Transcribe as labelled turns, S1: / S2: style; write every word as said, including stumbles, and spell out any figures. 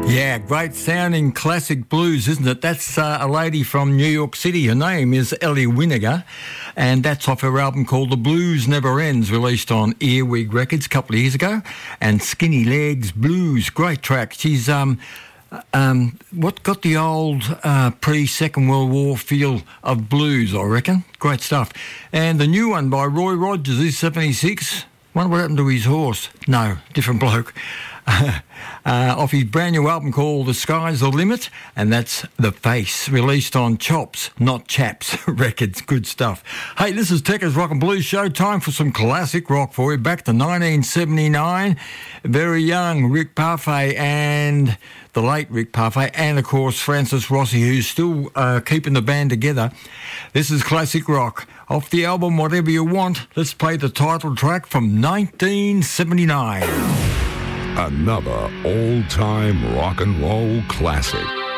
S1: Yeah, great sounding classic blues, isn't it? That's uh, a lady from New York City. Her name is Ellie Winnegar, and that's off her album called The Blues Never Ends, released on Earwig Records a couple of years ago. And Skinny Legs Blues, great track. She's um, um, what got the old uh, pre-Second World War feel of blues, I reckon. Great stuff. And the new one by Roy Rogers is seventy-six. Wonder what happened to his horse. No, different bloke. uh, off his brand new album called The Sky's the Limit, and that's The Face, released on Chops, Not Chaps Records. Good stuff. Hey, this is Tekka's Rock and Blues Show. Time for some classic rock for you. Back to nineteen seventy-nine. Very young Rick Parfait and the late Rick Parfait, and of course Francis Rossi, who's still uh, keeping the band together. This is classic rock. Off the album Whatever You Want, let's play the title track from nineteen seventy-nine.
S2: Another old-time rock and roll classic.